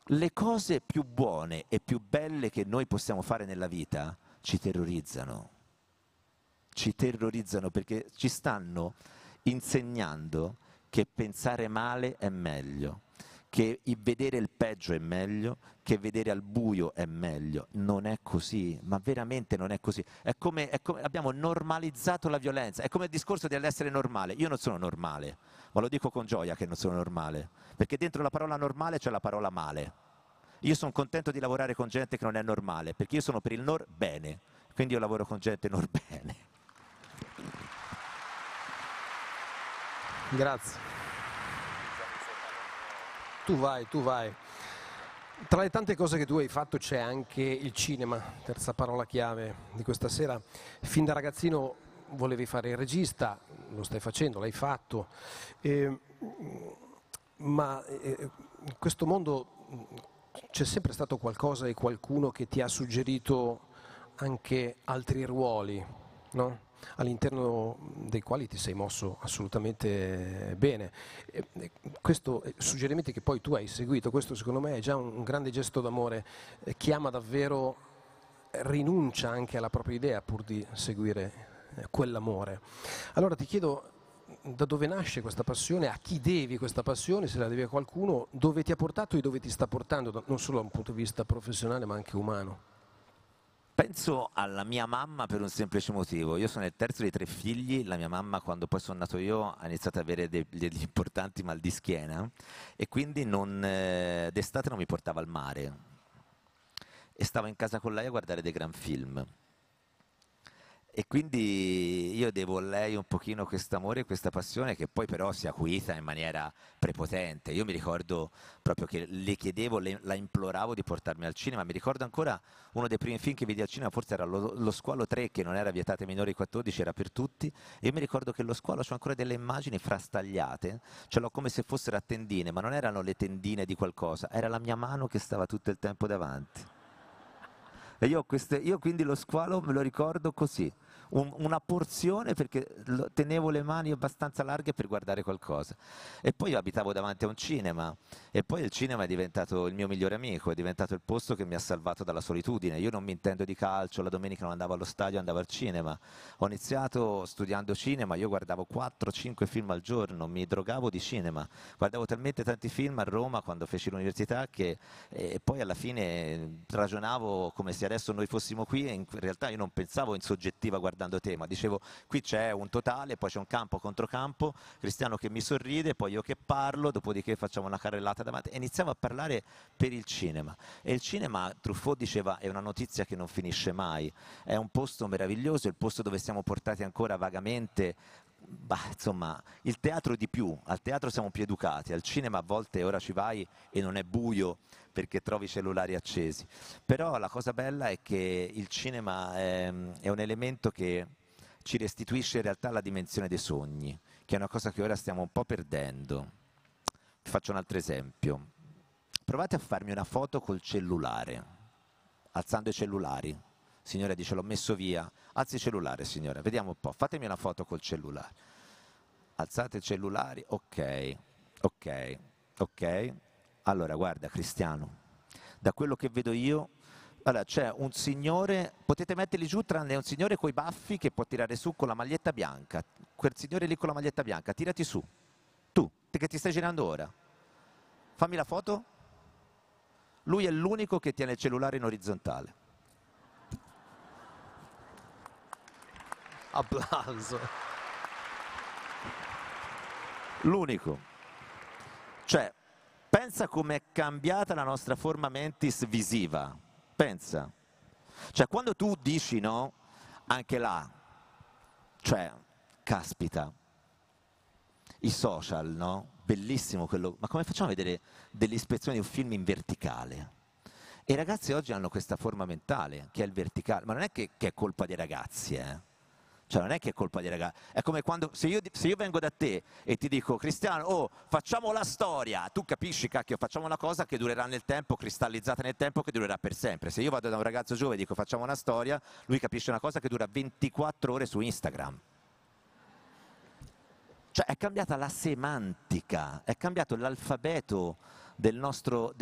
Le cose più buone e più belle che noi possiamo fare nella vita ci terrorizzano perché ci stanno insegnando che pensare male è meglio, che vedere il peggio è meglio, che vedere al buio è meglio. Non è così, ma veramente non è così. Abbiamo normalizzato la violenza, è come il discorso dell'essere normale. Io non sono normale, ma lo dico con gioia che non sono normale, perché dentro la parola normale c'è la parola male. Io sono contento di lavorare con gente che non è normale, perché io sono per il nor bene, quindi io lavoro con gente nor bene. Grazie. Tu vai, tu vai. Tra le tante cose che tu hai fatto c'è anche il cinema, terza parola chiave di questa sera. Fin da ragazzino volevi fare il regista, lo stai facendo, l'hai fatto, eh, ma in questo mondo c'è sempre stato qualcosa e qualcuno che ti ha suggerito anche altri ruoli, no? All'interno dei quali ti sei mosso assolutamente bene. Questo suggerimenti che poi tu hai seguito, questo secondo me è già un grande gesto d'amore, chiama davvero, rinuncia anche alla propria idea pur di seguire quell'amore. Allora ti chiedo da dove nasce questa passione, a chi devi questa passione, se la devi a qualcuno, dove ti ha portato e dove ti sta portando, non solo da un punto di vista professionale ma anche umano. Penso alla mia mamma per un semplice motivo. Io sono il terzo dei 3 figli, la mia mamma quando poi sono nato io ha iniziato ad avere degli importanti mal di schiena e quindi d'estate non mi portava al mare e stavo in casa con lei a guardare dei gran film. E quindi io devo a lei un pochino quest'amore e questa passione che poi però si è acuita in maniera prepotente. Io mi ricordo proprio che le chiedevo, la imploravo di portarmi al cinema. Mi ricordo ancora uno dei primi film che vidi al cinema, forse era Lo Squalo 3, che non era vietato ai minori di 14, era per tutti. E io mi ricordo che lo squalo c'ho ancora delle immagini frastagliate, ce l'ho come se fossero a tendine, ma non erano le tendine di qualcosa, era la mia mano che stava tutto il tempo davanti. E io quindi lo squalo me lo ricordo così, una porzione perché tenevo le mani abbastanza larghe per guardare qualcosa. E poi io abitavo davanti a un cinema e poi il cinema è diventato il mio migliore amico, è diventato il posto che mi ha salvato dalla solitudine. Io non mi intendo di calcio, la domenica non andavo allo stadio, andavo al cinema. Ho iniziato studiando cinema, io guardavo 4-5 film al giorno, mi drogavo di cinema. Guardavo talmente tanti film a Roma quando feci l'università che poi alla fine ragionavo come se adesso noi fossimo qui e in realtà io non pensavo in soggettiva guardando te, ma dicevo qui c'è un totale, poi c'è un campo contro campo, Cristiano che mi sorride, poi io che parlo, dopodiché facciamo una carrellata davanti e iniziamo a parlare per il cinema. E il cinema, Truffaut diceva, è una notizia che non finisce mai, è un posto meraviglioso, è il posto dove siamo portati ancora vagamente. Bah, insomma, il teatro di più, al teatro siamo più educati, al cinema a volte ora ci vai e non è buio perché trovi i cellulari accesi. Però la cosa bella è che il cinema è un elemento che ci restituisce in realtà la dimensione dei sogni, che è una cosa che ora stiamo un po' perdendo. Vi faccio un altro esempio. Provate a farmi una foto col cellulare, alzando i cellulari. Signora dice l'ho messo via, alzi il cellulare signora, vediamo un po', fatemi una foto col cellulare. Alzate i cellulari, ok, ok, ok. Allora guarda Cristiano, da quello che vedo io, allora c'è un signore, potete metterli giù tranne un signore coi baffi che può tirare su con la maglietta bianca, quel signore lì con la maglietta bianca, tirati su, tu, che ti stai girando ora, fammi la foto, lui è l'unico che tiene il cellulare in orizzontale. Applauso. L'unico. Cioè, pensa com'è cambiata la nostra forma mentis visiva. Pensa. Cioè, quando tu dici no, anche là, cioè, caspita, i social, no? Bellissimo quello. Ma come facciamo a vedere delle ispezioni di un film in verticale? E i ragazzi oggi hanno questa forma mentale, che è il verticale. Ma non è che è colpa dei ragazzi, eh? Cioè non è che è colpa dei ragazzi, è come quando, se io vengo da te e ti dico Cristiano, oh, facciamo la storia, tu capisci, cacchio, facciamo una cosa che durerà nel tempo, cristallizzata nel tempo, che durerà per sempre. Se io vado da un ragazzo giovane e dico facciamo una storia, lui capisce una cosa che dura 24 ore su Instagram. Cioè è cambiata la semantica, è cambiato l'alfabeto del